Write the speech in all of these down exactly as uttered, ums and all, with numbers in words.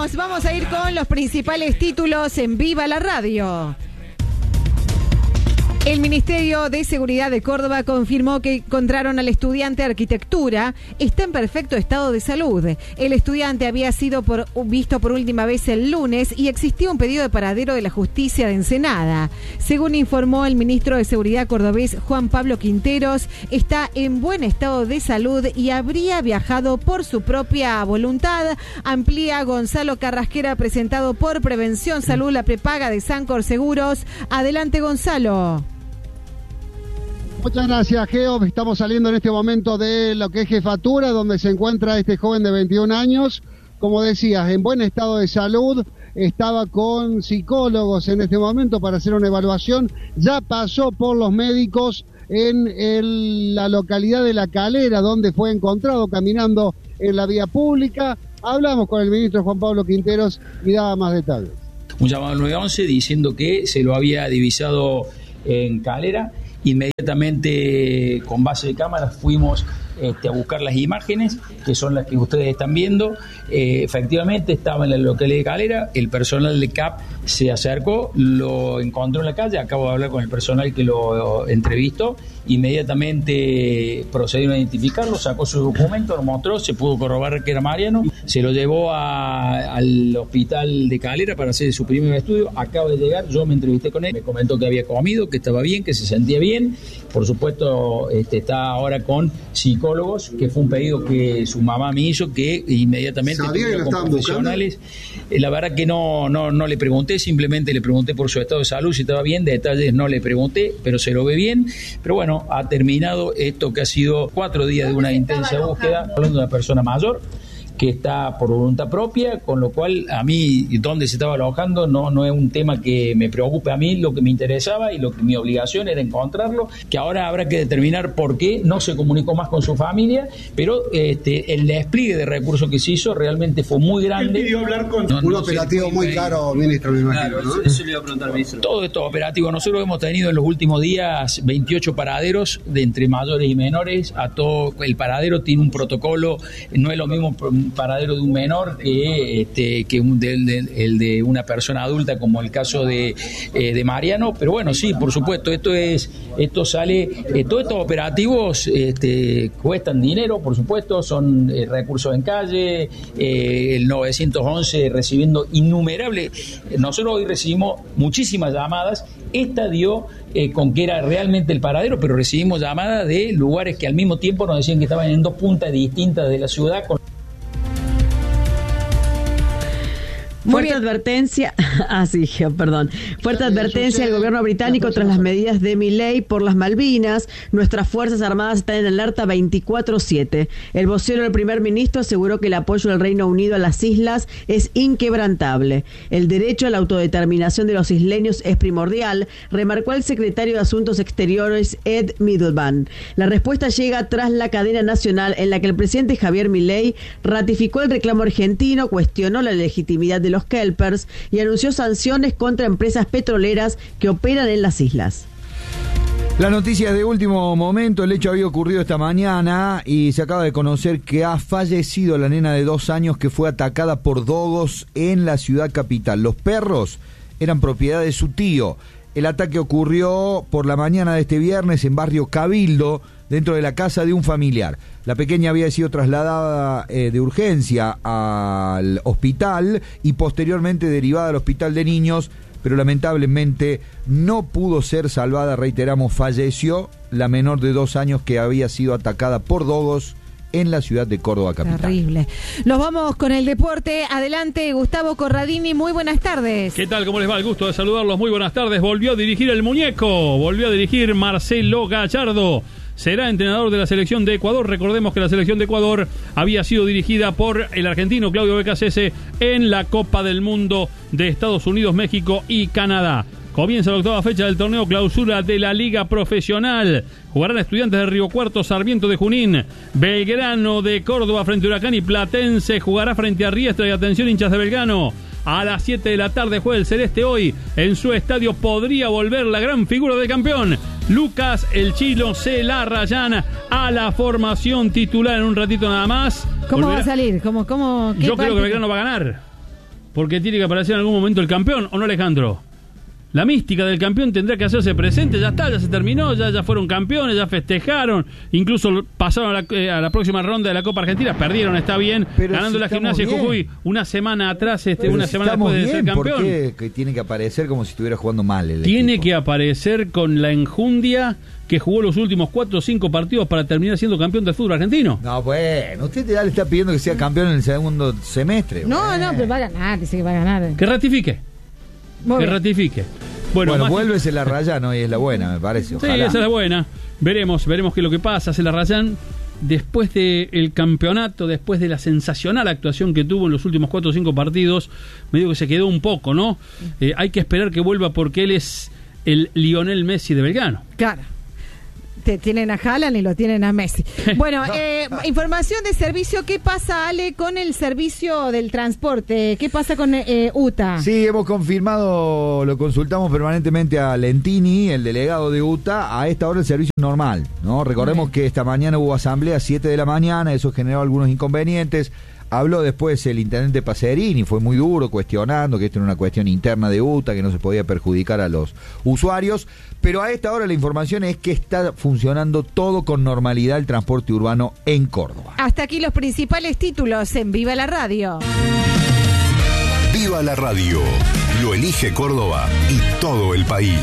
vamos, vamos a ir con los principales títulos en Viva la Radio. El Ministerio de Seguridad de Córdoba confirmó que encontraron al estudiante de arquitectura. Está en perfecto estado de salud. El estudiante había sido por, visto por última vez el lunes y existía un pedido de paradero de la justicia de Ensenada. Según informó el ministro de Seguridad cordobés Juan Pablo Quinteros, está en buen estado de salud y habría viajado por su propia voluntad. Amplía Gonzalo Carrasquera, presentado por Prevención Salud, la prepaga de Sancor Seguros. Adelante, Gonzalo. Muchas gracias, Geo. Estamos saliendo en este momento de lo que es jefatura, donde se encuentra este joven de veintiún años. Como decías, en buen estado de salud, estaba con psicólogos en este momento para hacer una evaluación. Ya pasó por los médicos en el, la localidad de La Calera, donde fue encontrado caminando en la vía pública. Hablamos con el ministro Juan Pablo Quinteros y daba más detalles. Un llamado al nueve once diciendo que se lo había divisado en Calera. Inmediatamente, con base de cámaras, fuimos este, a buscar las imágenes, que son las que ustedes están viendo. Eh, efectivamente, estaba en la localidad de Calera, el personal de C A P se acercó, lo encontró en la calle, acabo de hablar con el personal que lo entrevistó, inmediatamente procedieron a identificarlo, sacó su documento, lo mostró, se pudo corroborar que era Mariano, se lo llevó a, al hospital de Calera para hacer su primer estudio. Acaba de llegar, yo me entrevisté con él, me comentó que había comido, que estaba bien, que se sentía bien. Por supuesto, este, está ahora con psicólogos, que fue un pedido que su mamá me hizo, que inmediatamente con profesionales. Eh, la verdad que no, no, no le pregunté, simplemente le pregunté por su estado de salud, si estaba bien, detalles no le pregunté, pero se lo ve bien. Pero bueno, ha terminado esto que ha sido cuatro días de una intensa búsqueda, hablando de una persona mayor que está por voluntad propia, con lo cual a mí dónde se estaba alojando no, no es un tema que me preocupe. A mí lo que me interesaba y lo que mi obligación era encontrarlo, que ahora habrá que determinar por qué no se comunicó más con su familia, pero este, el despliegue de recursos que se hizo realmente fue muy grande. Él pidió hablar con no, un no operativo muy bien. Caro, ministro, me imagino, claro, ¿no? Eso le iba a preguntar, ministro. Todo esto operativo, nosotros hemos tenido en los últimos días veintiocho paraderos de entre mayores y menores. A todo el paradero tiene un protocolo, no es lo mismo un paradero de un menor que este que un de, de, el de una persona adulta, como el caso de, eh, de Mariano. Pero bueno, sí, por supuesto, esto es esto sale, eh, todos estos operativos este, cuestan dinero, por supuesto, son eh, recursos en calle, eh, el nueve once recibiendo innumerables. Nosotros hoy recibimos muchísimas llamadas. Esta dio eh, con que era realmente el paradero, pero recibimos llamadas de lugares que al mismo tiempo nos decían que estaban en dos puntas distintas de la ciudad. Con Fuerte advertencia, ah sí, perdón, fuerte advertencia del gobierno británico tras las medidas de Milei por las Malvinas. Nuestras Fuerzas Armadas están en alerta veinticuatro siete. El vocero del primer ministro aseguró que el apoyo del Reino Unido a las islas es inquebrantable. El derecho a la autodeterminación de los isleños es primordial, remarcó el secretario de Asuntos Exteriores Ed Miliband. La respuesta llega tras la cadena nacional en la que el presidente Javier Milei ratificó el reclamo argentino, cuestionó la legitimidad de los kelpers y anunció sanciones contra empresas petroleras que operan en las islas. La noticia es de último momento. El hecho había ocurrido esta mañana y se acaba de conocer que ha fallecido la nena de dos años que fue atacada por dogos en la ciudad capital. Los perros eran propiedad de su tío. El ataque ocurrió por la mañana de este viernes en barrio Cabildo, dentro de la casa de un familiar. La pequeña había sido trasladada eh, de urgencia al hospital y posteriormente derivada al hospital de niños, pero lamentablemente no pudo ser salvada. Reiteramos, falleció la menor de dos años que había sido atacada por dogos en la ciudad de Córdoba capital. Terrible. Nos vamos con el deporte. Adelante, Gustavo Corradini. Muy buenas tardes. ¿Qué tal? ¿Cómo les va? El gusto de saludarlos. Muy buenas tardes. Volvió a dirigir el muñeco. Volvió a dirigir Marcelo Gallardo. Será entrenador de la selección de Ecuador. Recordemos que la selección de Ecuador había sido dirigida por el argentino Claudio Becasese en la Copa del Mundo de Estados Unidos, México y Canadá. Comienza la octava fecha del torneo clausura de la Liga Profesional. Jugarán Estudiantes de Río Cuarto, Sarmiento de Junín, Belgrano de Córdoba frente a Huracán y Platense jugará frente a Riestra. Y atención, hinchas de Belgrano, a las siete de la tarde juega el Celeste. Hoy en su estadio podría volver la gran figura del campeón, Lucas El Chilo Celarrayán, a la formación titular en un ratito nada más. ¿Cómo Volverá. va a salir? ¿Cómo, cómo, Yo parte? creo que Belgrano va a ganar. porque tiene que aparecer en algún momento el campeón, ¿o no, Alejandro? La mística del campeón tendrá que hacerse presente, ya está, ya se terminó, ya, ya fueron campeones, ya festejaron, incluso pasaron a la, eh, a la próxima ronda de la Copa Argentina, perdieron, está bien, pero ganando si la Gimnasia de Jujuy una semana atrás, este, una si semana después de bien, ser campeón. ¿Por qué que tiene que aparecer como si estuviera jugando mal el Tiene equipo? que aparecer con la enjundia que jugó los últimos cuatro o cinco partidos para terminar siendo campeón del fútbol argentino. No, bueno, usted ya le está pidiendo que sea campeón en el segundo semestre. No, bueno. no, pero va a ganar, dice que va a ganar. Que ratifique, Muy que bien. ratifique. Bueno, Bueno, más... vuélvese la Rayán, ¿no? Y es la buena, me parece. Ojalá. Sí, esa es la buena. Veremos, veremos qué es lo que pasa. Se la Rayán, después del campeonato, después de la sensacional actuación que tuvo en los últimos cuatro o cinco partidos, medio que se quedó un poco, ¿no? Eh, hay que esperar que vuelva porque él es el Lionel Messi de Belgrano. Claro. Te tienen a Haaland y lo tienen a Messi. Bueno, eh, información de servicio. ¿Qué pasa, Ale, con el servicio del transporte? ¿Qué pasa con eh, U T A? Sí, hemos confirmado, lo consultamos permanentemente a Lentini, el delegado de U T A. A esta hora el servicio es normal, ¿no? Recordemos que esta mañana hubo asamblea a siete de la mañana, eso generó algunos inconvenientes. Habló después el intendente Pacerini, fue muy duro cuestionando que esto era una cuestión interna de U T A, que no se podía perjudicar a los usuarios, pero a esta hora la información es que está funcionando todo con normalidad el transporte urbano en Córdoba. Hasta aquí los principales títulos en Viva la Radio. Viva la Radio, lo elige Córdoba y todo el país.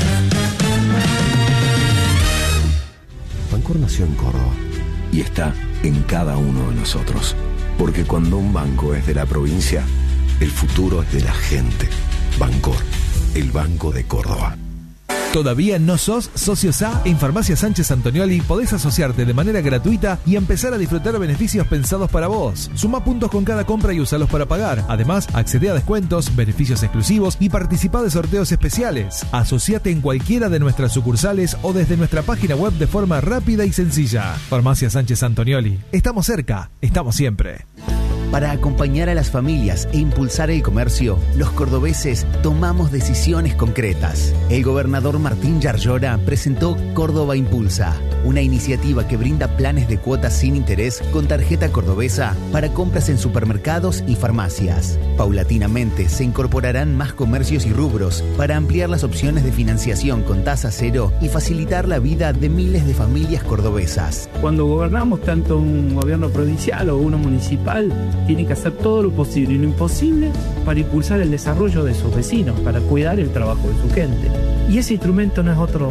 Bancor nació en Córdoba y está en cada uno de nosotros. Porque cuando un banco es de la provincia, el futuro es de la gente. Bancor, el Banco de Córdoba. ¿Todavía no sos socio S A? En Farmacia Sánchez Antonioli podés asociarte de manera gratuita y empezar a disfrutar beneficios pensados para vos. Suma puntos con cada compra y usalos para pagar. Además, accede a descuentos, beneficios exclusivos y participa de sorteos especiales. Asociate en cualquiera de nuestras sucursales o desde nuestra página web de forma rápida y sencilla. Farmacia Sánchez Antonioli. Estamos cerca, estamos siempre. Para acompañar a las familias e impulsar el comercio, los cordobeses tomamos decisiones concretas. El gobernador Martín Yarlora presentó Córdoba Impulsa, una iniciativa que brinda planes de cuotas sin interés con tarjeta cordobesa para compras en supermercados y farmacias. Paulatinamente se incorporarán más comercios y rubros para ampliar las opciones de financiación con tasa cero y facilitar la vida de miles de familias cordobesas. Cuando gobernamos tanto un gobierno provincial o uno municipal, tiene que hacer todo lo posible y lo imposible para impulsar el desarrollo de sus vecinos, para cuidar el trabajo de su gente. Y ese instrumento no es otro,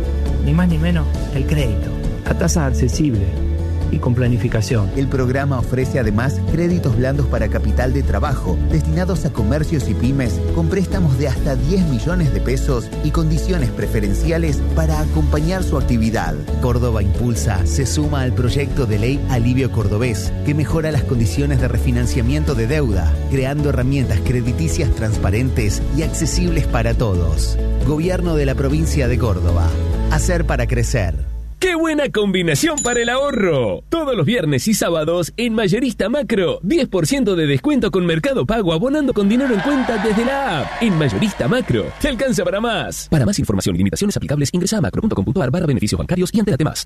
ni más ni menos, el crédito, a tasa accesible y con planificación. El programa ofrece además créditos blandos para capital de trabajo, destinados a comercios y pymes, con préstamos de hasta diez millones de pesos y condiciones preferenciales para acompañar su actividad. Córdoba Impulsa se suma al proyecto de ley Alivio Cordobés, que mejora las condiciones de refinanciamiento de deuda, creando herramientas crediticias transparentes y accesibles para todos. Gobierno de la provincia de Córdoba. Hacer para crecer. ¡Qué buena combinación para el ahorro! Todos los viernes y sábados en Mayorista Macro, diez por ciento de descuento con Mercado Pago abonando con dinero en cuenta desde la app. En Mayorista Macro, te alcanza para más. Para más información y limitaciones aplicables, ingresa a macro punto com punto a r barra beneficios bancarios y entérate más.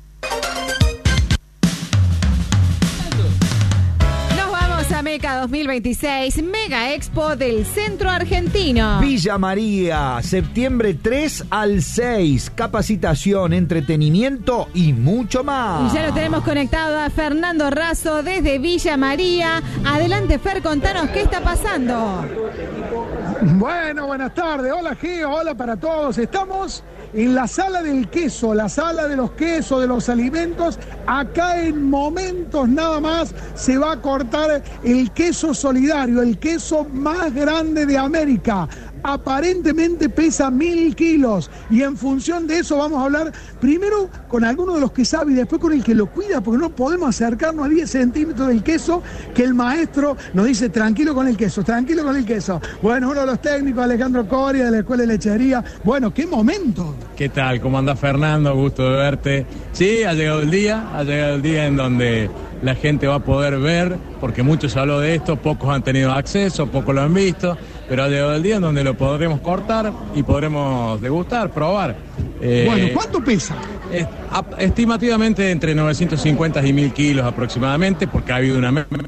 Meca dos mil veintiséis, Mega Expo del Centro Argentino. Villa María, septiembre tres al seis. Capacitación, entretenimiento y mucho más. Y ya lo tenemos conectado a Fernando Razo desde Villa María. Adelante, Fer, contanos qué está pasando. Bueno, buenas tardes. Hola, Geo. Hola para todos. Estamos en la sala del queso, la sala de los quesos, de los alimentos. Acá en momentos nada más se va a cortar el queso solidario, el queso más grande de América. Aparentemente pesa mil kilos y en función de eso vamos a hablar primero con alguno de los que sabe y después con el que lo cuida, porque no podemos acercarnos a diez centímetros del queso que el maestro nos dice tranquilo con el queso, tranquilo con el queso. Bueno, uno de los técnicos, Alejandro Coria de la Escuela de Lechería. Bueno, qué momento. ¿Qué tal? ¿Cómo andás, Fernando? Gusto de verte. Sí, ha llegado el día, ha llegado el día en donde la gente va a poder ver, porque muchos habló de esto, pocos han tenido acceso, pocos lo han visto, pero ha llegado el día en donde lo podremos cortar y podremos degustar, probar. Eh, bueno, ¿cuánto pesa? Es, estimativamente entre novecientos cincuenta y mil kilos aproximadamente, porque ha habido una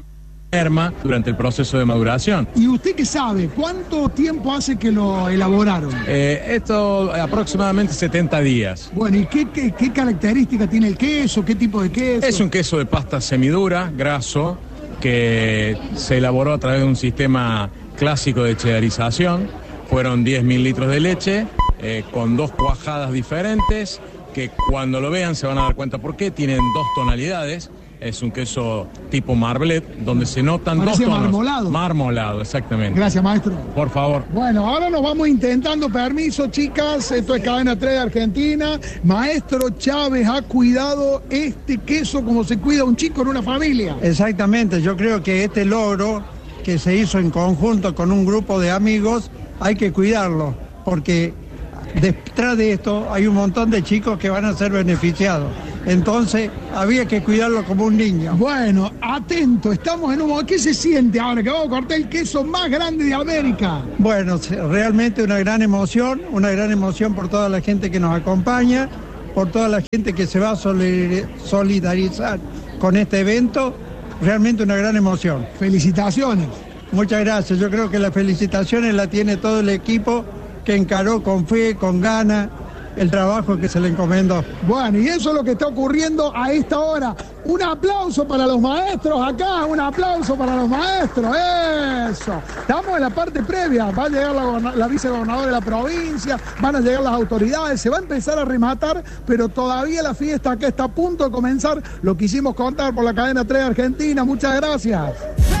merma durante el proceso de maduración. ¿Y usted qué sabe? ¿Cuánto tiempo hace que lo elaboraron? Eh, esto aproximadamente setenta días. Bueno, ¿y qué, qué, qué característica tiene el queso? ¿Qué tipo de queso? Es un queso de pasta semidura, graso, que se elaboró a través de un sistema clásico de cheddarización. Fueron diez mil litros de leche eh, con dos cuajadas diferentes, que cuando lo vean se van a dar cuenta por qué. Tienen dos tonalidades. Es un queso tipo marblet, donde se notan Parece dos tonos. marmolado. Marmolado, exactamente. Gracias, maestro. Por favor. Bueno, ahora nos vamos intentando. Permiso, chicas. Esto es Cadena tres de Argentina. Maestro Chávez ha cuidado este queso como se cuida un chico en una familia. Exactamente. Yo creo que este logro que se hizo en conjunto con un grupo de amigos hay que cuidarlo, porque detrás de esto hay un montón de chicos que van a ser beneficiados. Entonces había que cuidarlo como un niño. Bueno, atento, estamos en un... ¿Qué se siente ahora que vamos a cortar el queso más grande de América? Bueno, realmente una gran emoción, una gran emoción por toda la gente que nos acompaña, por toda la gente que se va a solidarizar con este evento. Realmente una gran emoción. Felicitaciones. Muchas gracias. Yo creo que las felicitaciones las tiene todo el equipo que encaró con fe, con ganas, el trabajo que se le encomendó. Bueno, y eso es lo que está ocurriendo a esta hora. Un aplauso para los maestros acá, un aplauso para los maestros, eso. Estamos en la parte previa, va a llegar la, la vicegobernadora de la provincia, van a llegar las autoridades, se va a empezar a rematar, pero todavía la fiesta acá está a punto de comenzar. Lo quisimos contar por la Cadena tres de Argentina. Muchas gracias.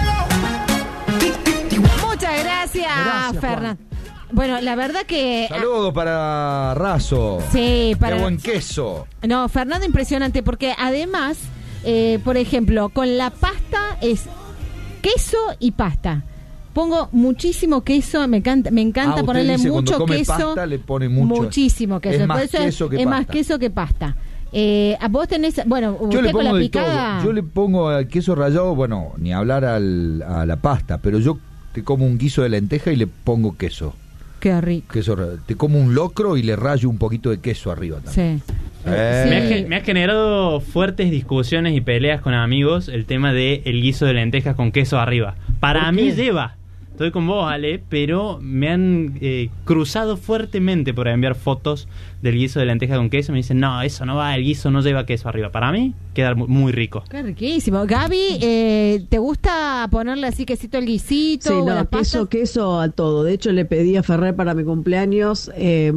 Muchas gracias, gracias Fernando. Bueno, la verdad que... Saludos para Razo. Sí, para... Qué buen queso. No, Fernando, impresionante, porque además, eh, por ejemplo, con la pasta es queso y pasta. Pongo muchísimo queso, me encanta, me encanta ah, ponerle dice, mucho cuando come queso. Pasta, le pone mucho. Muchísimo queso. Es más eso queso es, que es pasta. más queso que pasta. Eh, a vos tenés, bueno, yo usted le con pongo la de picada... todo. Yo le pongo al queso rallado, bueno, ni hablar al, a la pasta, pero yo te como un guiso de lenteja y le pongo queso. Qué rico. Queso, te como un locro y le rayo un poquito de queso arriba también. Sí. Eh. Me, ha, me ha generado fuertes discusiones y peleas con amigos el tema de el guiso de lentejas con queso arriba. Para mí lleva. Estoy con vos, Ale, pero me han eh, cruzado fuertemente por enviar fotos del guiso de lenteja con queso. Me dicen, no, eso no va, el guiso no lleva queso arriba. Para mí, queda muy rico. Qué riquísimo. Gaby, eh, ¿te gusta ponerle así quesito al guisito? Sí, o no, las queso, pastas? queso a todo. De hecho, le pedí a Ferrer para mi cumpleaños, eh,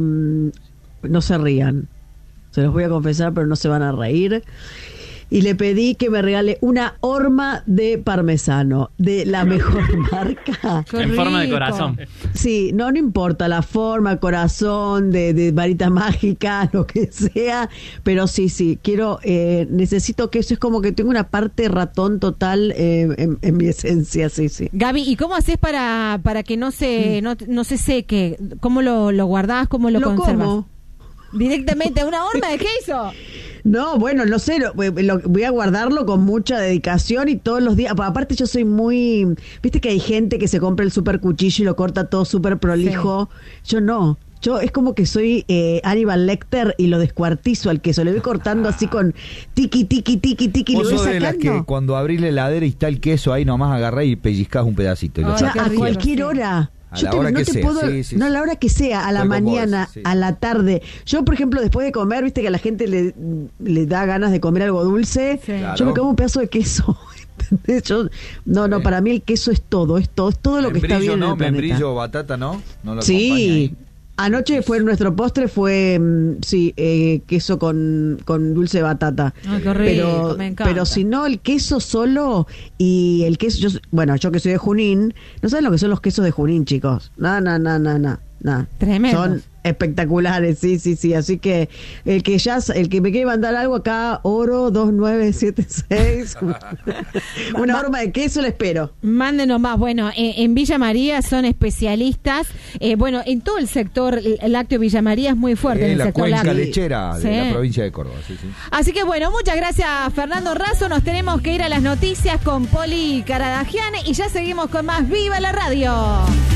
no se rían. Se los voy a confesar, pero no se van a reír. Y le pedí que me regale una horma de parmesano de la mejor marca. Qué en rico. Forma de corazón. Sí, no, no importa la forma, corazón, de, de varita mágica, lo que sea, pero sí, sí, quiero, eh, necesito que eso es como que tengo una parte ratón total eh, en, en mi esencia, sí, sí. Gaby, ¿y cómo haces para para que no se no, no se seque? ¿Cómo lo, lo guardás? ¿Cómo lo, lo conservas? Como. Directamente, una horma de queso. No, bueno, no sé, lo, lo, voy a guardarlo con mucha dedicación y todos los días. Aparte yo soy muy... Viste que hay gente que se compra el super cuchillo y lo corta todo súper prolijo. Sí. Yo no. Yo es como que soy eh, Aníbal Lecter y lo descuartizo al queso. Le voy cortando así con tiqui, tiqui, tiqui, tiqui. Vos lo voy sos de las sacando. que cuando abrís la heladera y está el queso ahí, nomás agarrás y pellizcás un pedacito. Y lo O sea, sacás. a cualquier hora. A Yo la te, hora no que te sea, puedo, sí, sí, no a sí. la hora que sea, a la Estoy con mañana, vos, sí. a la tarde. Yo, por ejemplo, después de comer, viste que a la gente le, le da ganas de comer algo dulce. Sí. Claro. Yo me como un pedazo de queso. Yo, no, no, para mí el queso es todo, es todo, es todo lo que está bien no, en el planeta. membrillo, batata, ¿no? ¿No lo sí. Anoche fue nuestro postre, fue, sí, eh, queso con, con dulce de batata. Ay, qué rico, pero, me encanta. pero si no, el queso solo y el queso, yo, bueno, yo que soy de Junín, no saben lo que son los quesos de Junín, chicos. No, no, no, no, no. no. Tremendo. Son espectaculares, sí, sí, sí. Así que el que ya, el que me quiere mandar algo acá, oro dos nueve siete seis, una horma de queso, le espero. Mándenos más. Bueno, eh, en Villa María son especialistas. Eh, bueno, en todo el sector el lácteo Villa María es muy fuerte. Eh, en el la sector cuenca lácteo. lechera Sí. de la provincia de Córdoba. Sí, sí. Así que bueno, muchas gracias Fernando Razo. Nos tenemos que ir a las noticias con Poli Caradagian y ya seguimos con más Viva la Radio.